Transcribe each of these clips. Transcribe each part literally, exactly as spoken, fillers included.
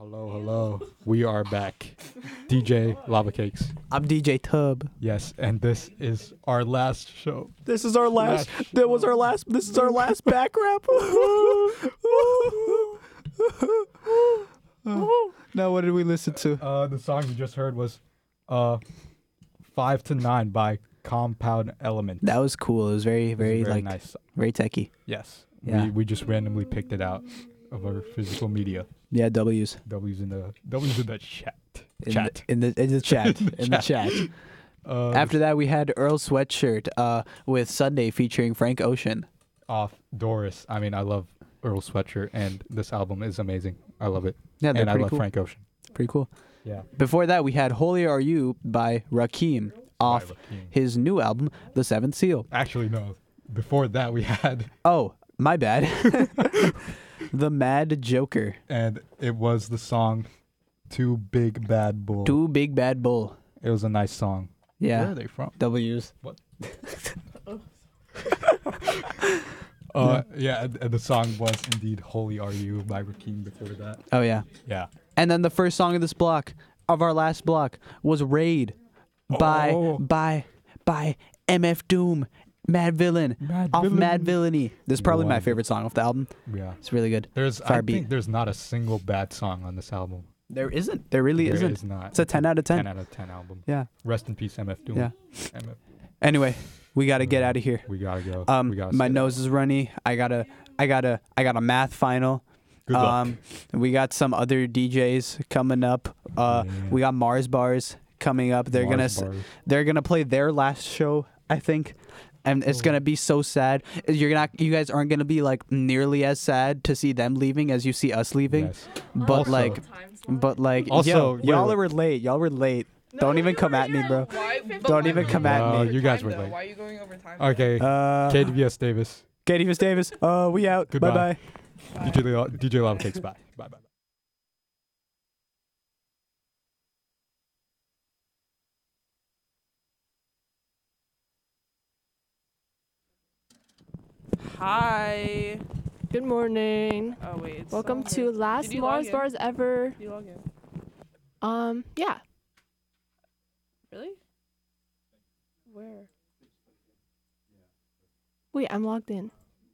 Hello, hello. We are back. D J Lava Cakes. I'm D J Tub. Yes, and this is our last show. This is our last. Last That was our last. This is our last back rap. Now, what did we listen to? Uh, the song you just heard was uh, Five to Nine by Compound Element. That was cool. It was very, It was a very, very like, nice. very techie. Yes. Yeah. We we just randomly picked it out of our physical media. Yeah, W's W's in the W's in the chat. in Chat. the in the, in the chat In the in the chat. chat. Uh, After that, we had Earl Sweatshirt uh, with Sunday featuring Frank Ocean. off Doris. I mean, I love Earl Sweatshirt, and this album is amazing. I love it, Yeah, they're and I pretty love cool. Frank Ocean. Pretty cool. Yeah. Before that, we had Holy Are You by Rakim off By Rakim. his new album, The Seventh Seal. Actually, no. Before that, we had, Oh, my bad. The Mad Joker. and it was the song "Too Big Bad Bull." Two Big Bad Bull. It was a nice song. Where Yeah. are they from? W's. Uh, yeah, and, and the song was indeed "Holy Are You" by Rakim. Before that, Oh, yeah. yeah. And then the first song of this block, of our last block, was Raid by Oh. by by M F Doom, Mad Villain, Mad off Villain. Mad Villainy. This is probably my Wonderful. favorite song off the album. Yeah. It's really good. There's, Fire I beat. think there's not a single bad song on this album. There isn't. There really There isn't. is not. It's a ten out of ten. ten out of ten album. Yeah. Rest in peace, M F Doom. Yeah. M F. Anyway, we got to get out of here. We gotta go. Um, we gotta my sit nose is runny. I gotta, I gotta, I got a math final. Good luck. Um, we got some other D Js coming up. Uh, Yeah. we got Mars Bars coming up. They're gonna, Mars s- bars. they're gonna play their last show, I think, and it's Oh. gonna be so sad. You're not, you guys aren't gonna be like nearly as sad to see them leaving as you see us leaving. Yes. But Also- like, but like, Also, yo, wait, y'all wait. were late. Y'all were late. Don't even come at me, bro. Why, Don't even come at Uh, me. you guys were late. Why are you going over time? Okay. Uh, K D V S Davis. Katie Miss Davis. Uh, we out. Goodbye. Bye bye. D J Lo- D J Lava Cakes. Bye. Bye. Bye. Hi. Good morning. Oh wait. It's Welcome still to on last Did you log Mars in? Bars ever. Did you log in? Um, yeah. Really? Where? Wait, I'm logged in.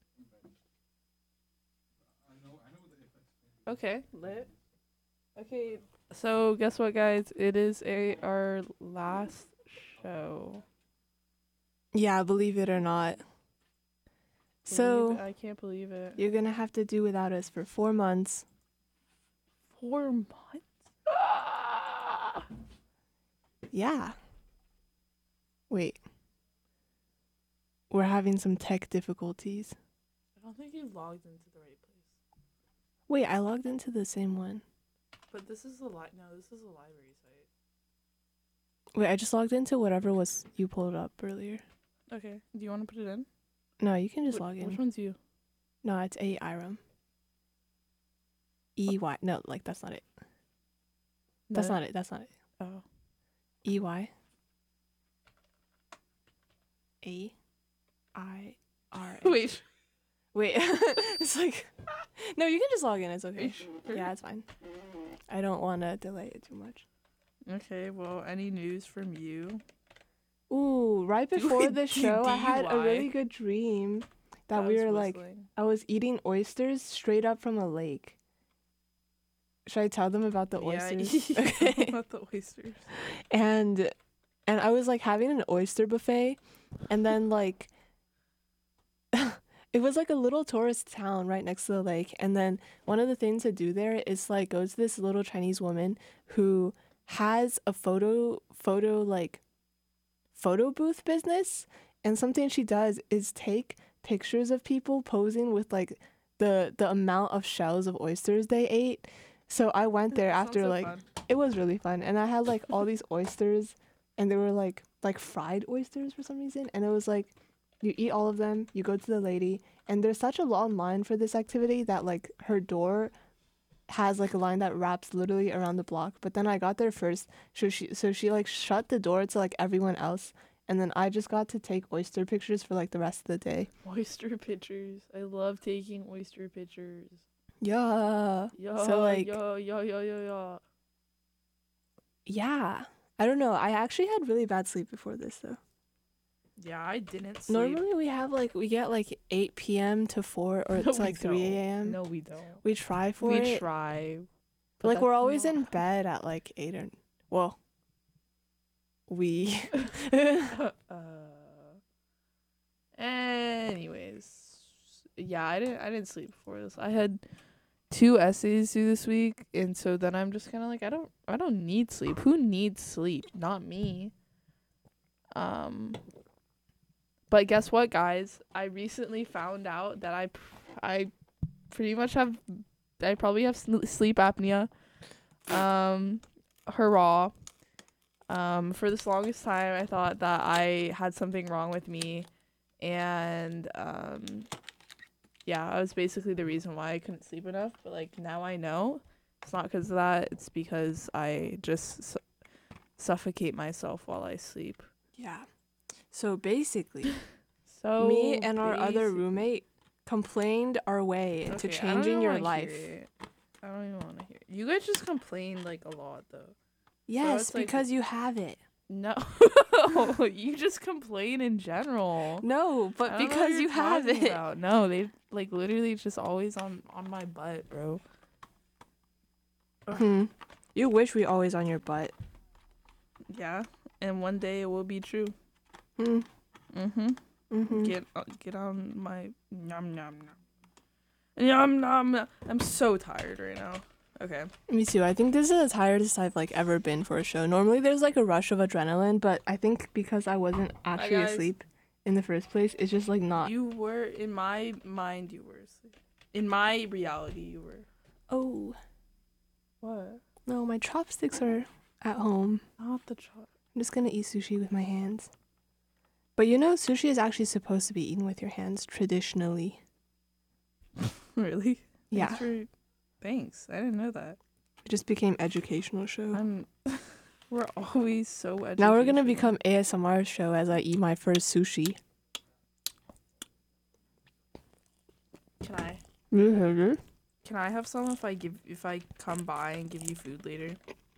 Okay. Lit. Okay. So guess what, guys? It is a our last show. Yeah, believe it or not. So Believe it, I can't believe it. you're gonna have to do without us for four months. Four months. Yeah. Wait. We're having some tech difficulties. I don't think you logged into the right place. Wait, I logged into the same one. But this is a li- No, this is a library site. Wait, I just logged into whatever was you pulled up earlier. Okay. Do you want to put it in? No, you can just Wh- log in. Which one's you? No, it's A Iram. E Y. No, like that's not it. That's No? not it. That's not it. Oh. E Y. A I R A. Wait. Wait. It's like no, you can just log in, it's okay. Yeah, it's fine. I don't wanna delay it too much. Okay. Well, any news from you? Ooh, right Do before it- the do- show I had a D U I. really good dream that we was were like whistling. I was eating oysters straight up from a lake. Should I tell them about the Yeah, oysters? yeah, Okay. about the oysters. and and I was like having an oyster buffet, and then like it was like a little tourist town right next to the lake, and then one of the things to do there is like go to this little Chinese woman who has a photo photo like photo booth business, and something she does is take pictures of people posing with like the the amount of shells of oysters they ate. So I went there Sounds after so like fun. it was really fun, and I had like all these oysters, and they were like like fried oysters for some reason, and it was like you eat all of them, you go to the lady, and there's such a long line for this activity that like her door has like a line that wraps literally around the block. But then I got there first, so she so she like shut the door to like everyone else, and then I just got to take oyster pictures for like the rest of the day. Oyster pictures. I love taking oyster pictures. Yeah. Yo, So, like- yo, yo, yo, yo, yo. Yeah. I don't know. I actually had really bad sleep before this though. Yeah, I didn't sleep. Normally we have like we get like eight p.m. to four or No, it's we like three don't. a.m. No, we don't. We try for we it. try. But like that's we're always not- in bed at like eight or well. We uh, anyways, yeah, I didn't. I didn't sleep before this. I had two essays due this week, and so then I'm just kind of like, I don't. I don't need sleep. Who needs sleep? Not me. Um. But guess what, guys? I recently found out that I, pr- I, pretty much have. I probably have sl- sleep apnea. Um, hurrah. Um, for this longest time, I thought that I had something wrong with me, and um, yeah, I was basically the reason why I couldn't sleep enough. But like now I know it's not because of that. It's because I just su- suffocate myself while I sleep. Yeah. So basically, So me and our other basic- roommate complained our way into Okay, I don't changing even your wanna life. hear it. I don't even want to hear it. You guys just complain like a lot though. Yes, it's like- because you have it. No, you just complain in general. No, I but don't know what because you're you have talking it. about. No, they like literally just always on on my butt, bro. Hmm. You wish we always on your butt. Yeah, and one day it will be true. Hmm. Mhm. Mm-hmm. Get uh, get on my yum yum yum. Yum yum. yum. I'm so tired right now. Okay. Me too. I think this is the tiredest I've like ever been for a show. Normally there's like a rush of adrenaline, but I think because I wasn't actually guys. asleep in the first place, it's just like not. You were in my mind. You were asleep. In my reality, you were. Oh What? no, my chopsticks are at home. Not the chop. I'm just gonna eat sushi with my hands. But you know, sushi is actually supposed to be eaten with your hands traditionally. Really? Yeah, Thanks, for, thanks. I didn't know that. it just became educational show. I'm. We're always so educational. Now we're gonna become A S M R show as I eat my first sushi. Can I? Mm-hmm. Can I have some if I give if I come by and give you food later?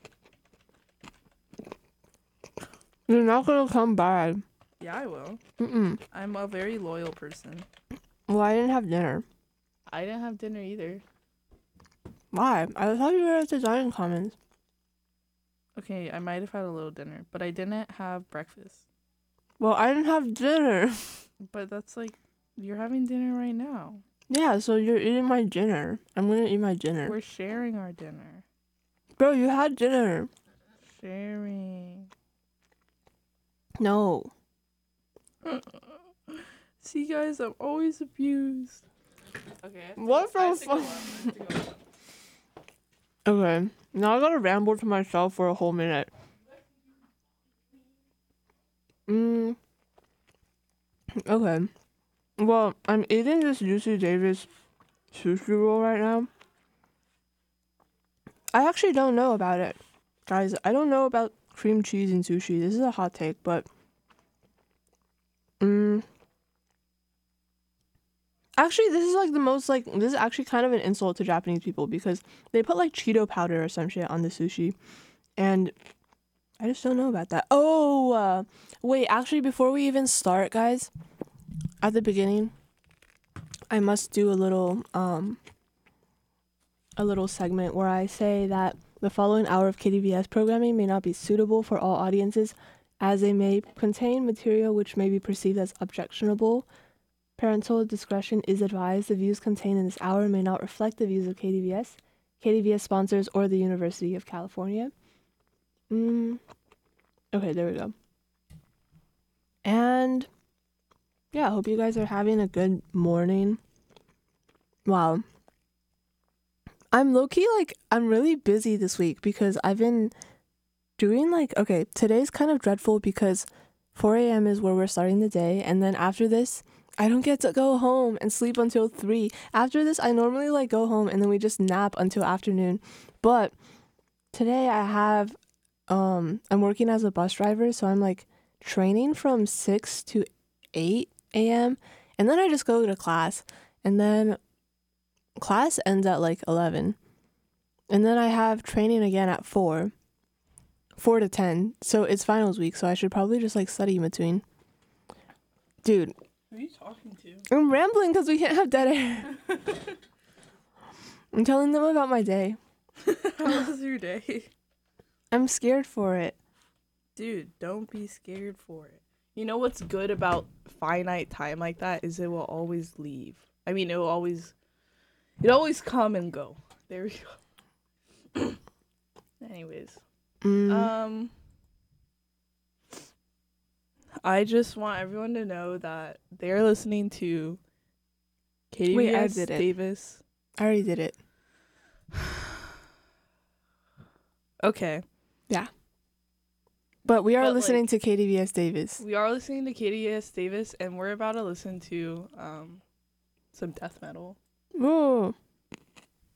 You're not gonna come by. Yeah, I will. Mm-mm. I'm a very loyal person. Well, I didn't have dinner. I didn't have dinner either. Why? I thought you were at the dining commons. Okay, I might have had a little dinner, but I didn't have breakfast. Well, I didn't have dinner. But that's like you're having dinner right now. Yeah, so you're eating my dinner. I'm gonna eat my dinner. We're sharing our dinner. Bro, you had dinner. Sharing. No. See, guys, I'm always abused. Okay. What the fuck? Okay, now I gotta ramble to myself for a whole minute. Mm. Okay. Well, I'm eating this Juicy Davis sushi roll right now. I actually don't know about it. Guys, I don't know about cream cheese and sushi. This is a hot take, but... Mm. Actually, this is like the most like this is actually kind of an insult to Japanese people because they put like Cheeto powder or some shit on the sushi, and I just don't know about that. Oh, uh, wait, actually, before we even start, guys, at the beginning, I must do a little um a little segment where I say that the following hour of K D V S programming may not be suitable for all audiences, as they may contain material which may be perceived as objectionable. Parental discretion is advised. The views contained in this hour may not reflect the views of K D V S, K D V S sponsors, or the University of California. Mm. Okay, there we go. And yeah, I hope you guys are having a good morning. Wow. I'm low-key, like, I'm really busy this week because I've been doing, like, okay, today's kind of dreadful because four a.m. is where we're starting the day, and then after this, I don't get to go home and sleep until three. After this, I normally like go home and then we just nap until afternoon. But today I have, um, I'm working as a bus driver, so I'm like training from six to eight a.m. And then I just go to class. And then class ends at like eleven. And then I have training again at four. four to ten. So it's finals week, so I should probably just like study in between. Dude, Who are you talking to? I'm rambling because we can't have dead air. I'm telling them about my day. How was your day? I'm scared for it. Dude, don't be scared for it. You know what's good about finite time like that is it will always leave. I mean, it will always, it always come and go. There we go. Anyways, Mm. um, I just want everyone to know that they're listening to K D V S Wait, I did it. Davis. I already did it. Okay, But we are But, listening like- to K D V S Davis. we are listening to K D V S Davis, and we're about to listen to um some death metal. Ooh.